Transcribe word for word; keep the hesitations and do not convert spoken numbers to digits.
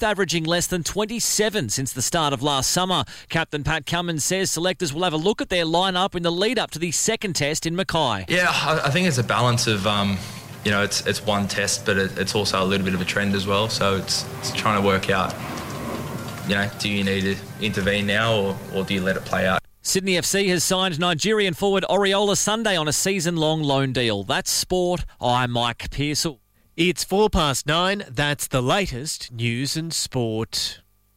both averaging less than twenty-seven since the start of last summer. Captain Pat Cummins says selectors will have a look at their lineup in the lead-up to the second test in Mackay. Yeah, I, I think it's a balance of, um, you know, it's it's one test, but it, it's also a little bit of a trend as well. So it's, it's trying to work out, you know, do you need to intervene now or, or do you let it play out? Sydney F C has signed Nigerian forward Oriola Sunday on a season-long loan deal. That's sport. I'm Mike Pearsall. It's four past nine. That's the latest news and sport.